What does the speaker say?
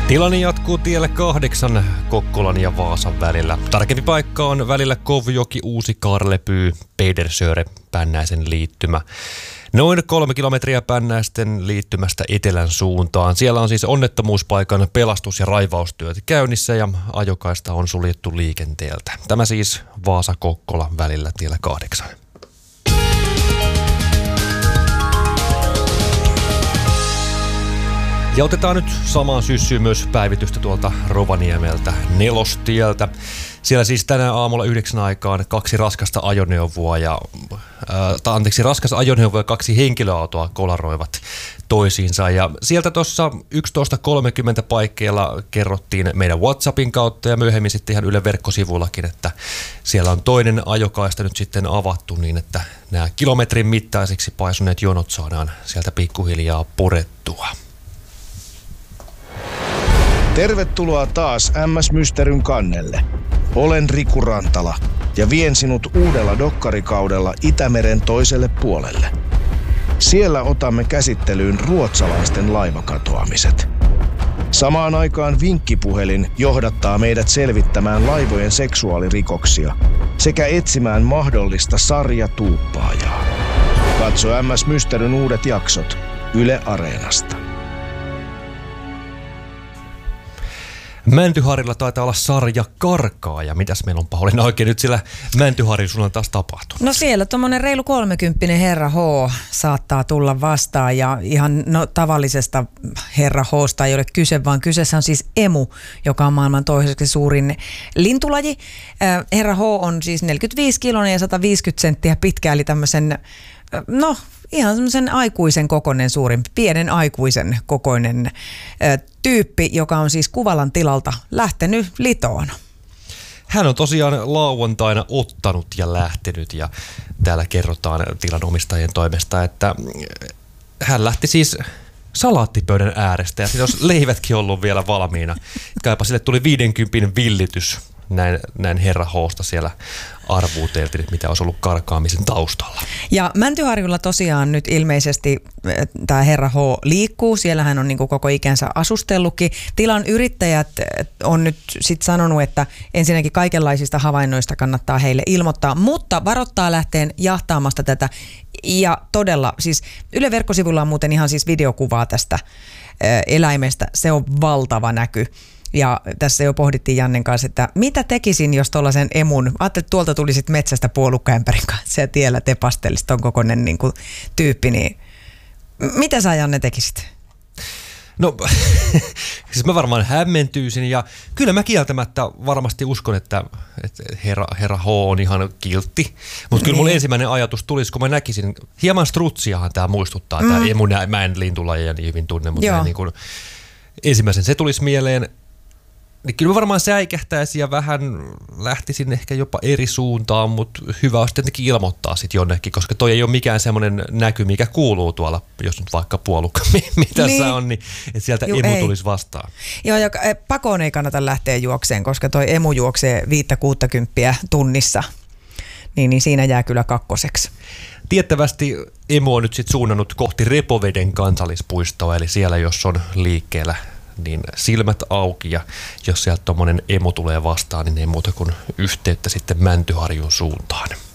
Tilanne jatkuu tielle 8 Kokkolan ja Vaasan välillä. Tarkempi paikka on välillä Kovjoki, Uusi-Karlepyy, Pedersöre, Pännäisen liittymä. Noin 3 kilometriä Pännäisten liittymästä etelän suuntaan. Siellä on siis onnettomuuspaikan pelastus- ja raivaustyöt käynnissä ja ajokaista on suljettu liikenteeltä. Tämä siis Vaasa-Kokkola välillä tiellä 8. Ja otetaan nyt samaan syssyyn myös päivitystä tuolta Rovaniemeltä Nelostieltä. Siellä siis tänään aamulla 9 aikaan raskas ajoneuvo ja 2 henkilöautoa kolaroivat toisiinsa. Ja sieltä tuossa 11.30 paikkeilla kerrottiin meidän WhatsAppin kautta ja myöhemmin sitten ihan Yle verkkosivullakin, että siellä on toinen ajokaista nyt sitten avattu niin, että nämä kilometrin mittaisiksi paisuneet jonot saadaan sieltä pikkuhiljaa purettua. Tervetuloa taas MS Mysteryn kannelle. Olen Riku Rantala ja vien sinut uudella dokkarikaudella Itämeren toiselle puolelle. Siellä otamme käsittelyyn ruotsalaisten laivakatoamiset. Samaan aikaan vinkkipuhelin johdattaa meidät selvittämään laivojen seksuaalirikoksia sekä etsimään mahdollista sarjatuuppaajaa. Katso MS Mysteryn uudet jaksot Yle Areenasta. Mäntyharilla taitaa olla sarja Karkaaja. Mitäs meillä on, Pauliina, oikein nyt sillä Mäntyharin sulla on taas tapahtunut? No siellä tuommoinen reilu 30 herra H saattaa tulla vastaan ja ihan tavallisesta herra H:sta ei ole kyse, vaan kyseessä on siis emu, joka on maailman toiseksi suurin lintulaji. Herra H on siis 45 kiloinen ja 150 senttiä pitkä, eli tämmöisen, ihan semmoisen aikuisen kokoinen, pienen aikuisen kokoinen tyyppi, joka on siis Kuvalan tilalta lähtenyt litoon. Hän on tosiaan lauantaina ottanut ja lähtenyt ja täällä kerrotaan tilanomistajien toimesta, että hän lähti siis salaattipöydän äärestä ja siinä olisi leivätkin ollut vielä valmiina. Kaipa sille tuli 50 villitys. Näin herra H:sta siellä arvuuteltiin, mitä olisi ollut karkaamisen taustalla. Ja Mäntyharjulla tosiaan nyt ilmeisesti tämä herra H liikkuu. Siellä hän on niin kuin koko ikänsä asustellutkin. Tilan yrittäjät on nyt sitten sanonut, että ensinnäkin kaikenlaisista havainnoista kannattaa heille ilmoittaa, mutta varoittaa lähteen jahtaamasta tätä. Ja todella, siis Yle verkkosivulla on muuten ihan siis videokuvaa tästä eläimestä. Se on valtava näky. Ja tässä jo pohdittiin Jannen kanssa, että mitä tekisin, jos tuollaisen emun, ajattelin, että tuolta tulisit metsästä puolukkaämpärin kanssa ja tiellä tepastelisit ton kokoinen niin kuin tyyppi, niin mitä sä, Janne, tekisit? No, siis mä varmaan hämmentyisin ja kyllä mä kieltämättä varmasti uskon, että herra H on ihan kiltti. Mutta kyllä mulla ensimmäinen ajatus tulisi, kun mä näkisin, hieman strutsiahan tää muistuttaa, tämä emu, mä en lintulajeja niin hyvin tunne, mutta niin kuin ensimmäisen se tulisi mieleen. Niin kyllä varmaan säikähtäisi ja vähän lähtisin ehkä jopa eri suuntaan, mutta hyvä olisi tietenkin ilmoittaa sitten jonnekin, koska toi ei ole mikään semmoinen näky, mikä kuuluu tuolla, jos nyt vaikka puolukka, mitä niin on, niin että sieltä emu tulisi vastaan. Joo, ja pakoon ei kannata lähteä juokseen, koska toi emu juoksee 5-60 tunnissa, niin siinä jää kyllä kakkoseksi. Tiettävästi emu on nyt sitten suunnannut kohti Repoveden kansallispuistoa, eli siellä jos on liikkeellä, niin silmät auki ja jos sieltä tommonen emu tulee vastaan, niin ei muuta kuin yhteyttä sitten Mäntyharjun suuntaan.